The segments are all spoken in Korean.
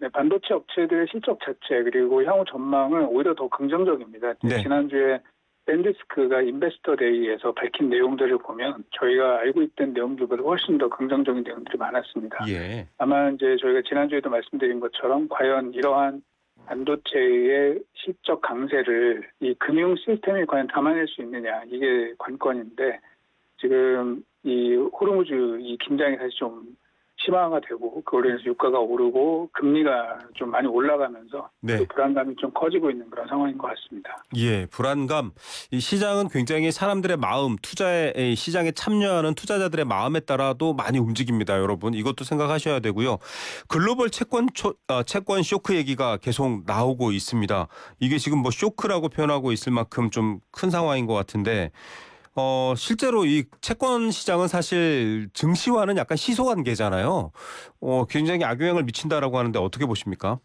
네, 반도체 업체들의 실적 자체 그리고 향후 전망은 오히려 더 긍정적입니다. 네. 지난주에 샌디스크가 인베스터 데이에서 밝힌 내용들을 보면 저희가 알고 있던 내용들보다 훨씬 더 긍정적인 내용들이 많았습니다. 예. 다만 이제 저희가 지난주에도 말씀드린 것처럼 과연 이러한 반도체의 실적 강세를 이 금융 시스템이 과연 담아낼 수 있느냐 이게 관건인데 지금 이 호르무즈 이 긴장이 다시 좀 심화가 되고 그걸로 인해서 유가가 오르고 금리가 좀 많이 올라가면서 네. 그 불안감이 좀 커지고 있는 그런 상황인 것 같습니다. 예, 불안감. 이 시장은 굉장히 사람들의 마음, 투자에 시장에 참여하는 투자자들의 마음에 따라도 많이 움직입니다, 여러분. 이것도 생각하셔야 되고요. 글로벌 채권 쇼크 얘기가 계속 나오고 있습니다. 이게 지금 뭐 쇼크라고 표현하고 있을 만큼 좀 큰 상황인 것 같은데 실제로 이 채권 시장은 사실 증시와는 약간 시소관계잖아요. 굉장히 악영향을 미친다라고 하는데 어떻게 보십니까?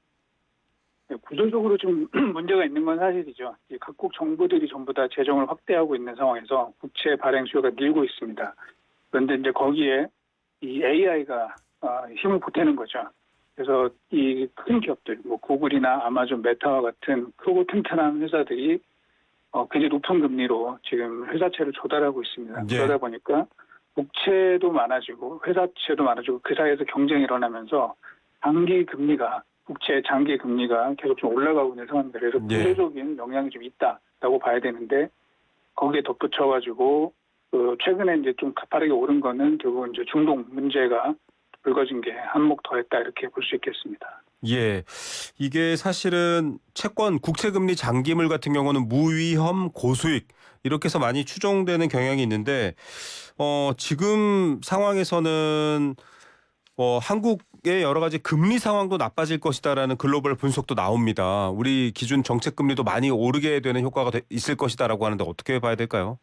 네, 구조적으로 좀 문제가 있는 건 사실이죠. 이 각국 정부들이 전부 다 재정을 확대하고 있는 상황에서 국채 발행 수요가 늘고 있습니다. 그런데 이제 거기에 이 AI가 힘을 보태는 거죠. 그래서 이 큰 기업들, 뭐 구글이나 아마존, 메타와 같은 크고 튼튼한 회사들이 굉장히 높은 금리로 지금 회사채를 조달하고 있습니다. 예. 그러다 보니까 국채도 많아지고 회사채도 많아지고 그 사이에서 경쟁이 일어나면서 장기 금리가 국채 장기 금리가 계속 좀 올라가고 있는 상황입니다. 그래서 예. 구조적인 영향이 좀 있다라고 봐야 되는데 거기에 덧붙여가지고 최근에 이제 좀 가파르게 오른 거는 결국 이제 중동 문제가 불거진 게 한몫 더했다 이렇게 볼 수 있겠습니다. 예. 이게 사실은 채권, 국채금리 장기물 같은 경우는 무위험, 고수익 이렇게 해서 많이 추정되는 경향이 있는데 지금 상황에서는 한국의 여러 가지 금리 상황도 나빠질 것이다라는 글로벌 분석도 나옵니다. 우리 기준 정책금리도 많이 오르게 되는 효과가 있을 것이다라고 하는데 어떻게 봐야 될까요?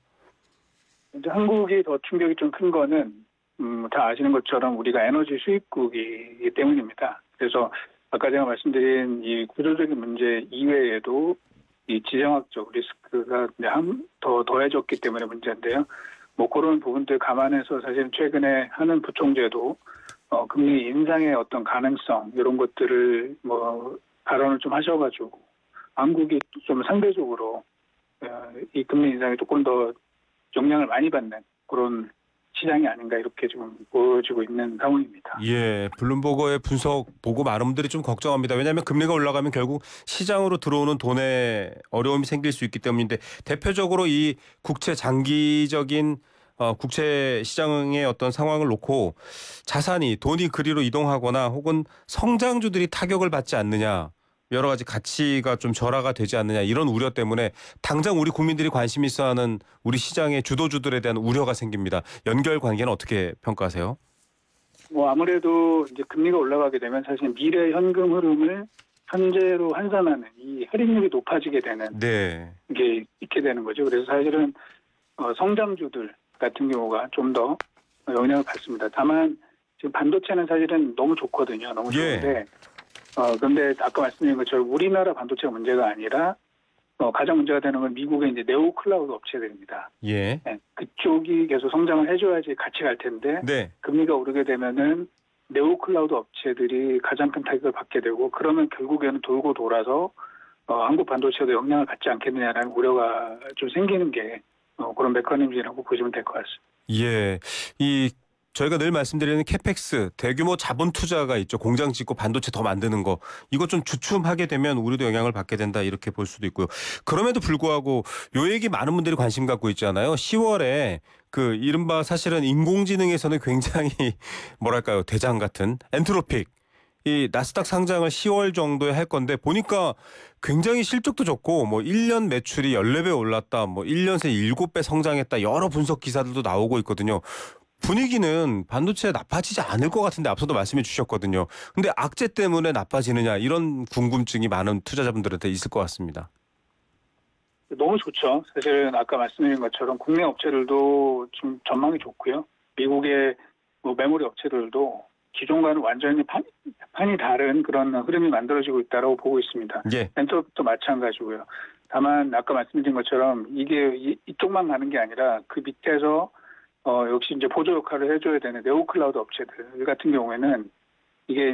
이제 한국이 더 충격이 좀 큰 거는 다 아시는 것처럼 우리가 에너지 수입국이기 때문입니다. 그래서 아까 제가 말씀드린 이 구조적인 문제 이외에도 이 지정학적 리스크가 더 더해졌기 때문에 문제인데요. 뭐 그런 부분들 감안해서 사실 최근에 하는 부총재도 금리 인상의 어떤 가능성 이런 것들을 뭐 발언을 좀 하셔가지고 한국이 좀 상대적으로 이 금리 인상에 조금 더 영향을 많이 받는 그런 시장이 아닌가 이렇게 지금 보여지고 있는 상황입니다. 예, 블룸버그의 분석 보고 많은 분들이 좀 걱정합니다. 왜냐하면 금리가 올라가면 결국 시장으로 들어오는 돈에 어려움이 생길 수 있기 때문인데 대표적으로 이 국채 장기적인 국채 시장의 어떤 상황을 놓고 자산이 돈이 그리로 이동하거나 혹은 성장주들이 타격을 받지 않느냐. 여러 가지 가치가 좀 절하가 되지 않느냐 이런 우려 때문에 당장 우리 국민들이 관심 있어하는 우리 시장의 주도주들에 대한 우려가 생깁니다. 연결 관계는 어떻게 평가하세요? 뭐 아무래도 이제 금리가 올라가게 되면 사실 미래 현금 흐름을 현재로 환산하는 이 할인율이 높아지게 되는 네. 게 있게 되는 거죠. 그래서 사실은 성장주들 같은 경우가 좀 더 영향을 받습니다. 다만 지금 반도체는 사실은 너무 좋거든요. 너무 좋은데 예. 그런데 아까 말씀드린 것처럼 우리나라 반도체가 문제가 아니라 가장 문제가 되는 건 미국의 이제 네오 클라우드 업체들입니다. 예. 네, 그쪽이 계속 성장을 해줘야지 같이 갈 텐데 네. 금리가 오르게 되면은 네오 클라우드 업체들이 가장 큰 타격을 받게 되고 그러면 결국에는 돌고 돌아서 한국 반도체도 영향을 받지 않겠느냐라는 우려가 좀 생기는 게 그런 메커니즘이라고 보시면 될 것 같습니다. 예. 저희가 늘 말씀드리는 캐펙스 대규모 자본 투자가 있죠. 공장 짓고 반도체 더 만드는 거. 이거 좀 주춤하게 되면 우리도 영향을 받게 된다 이렇게 볼 수도 있고요. 그럼에도 불구하고 요 얘기 많은 분들이 관심 갖고 있잖아요. 10월에 그 이른바 사실은 인공지능에서는 굉장히 뭐랄까요. 대장 같은 엔트로픽 이 나스닥 상장을 10월 정도에 할 건데 보니까 굉장히 실적도 좋고 뭐 1년 매출이 14배 올랐다. 뭐 1년 새 7배 성장했다. 여러 분석 기사들도 나오고 있거든요. 분위기는 반도체 나빠지지 않을 것 같은데 앞서도 말씀해 주셨거든요. 근데 악재 때문에 나빠지느냐 이런 궁금증이 많은 투자자분들한테 있을 것 같습니다. 너무 좋죠. 사실은 아까 말씀드린 것처럼 국내 업체들도 좀 전망이 좋고요. 미국의 뭐 메모리 업체들도 기존과는 완전히 판이 다른 그런 흐름이 만들어지고 있다고 보고 있습니다. 예. 엔터도 마찬가지고요. 다만 아까 말씀드린 것처럼 이게 이쪽만 가는 게 아니라 그 밑에서 역시 이제 보조 역할을 해줘야 되는 네오클라우드 업체들 같은 경우에는 이게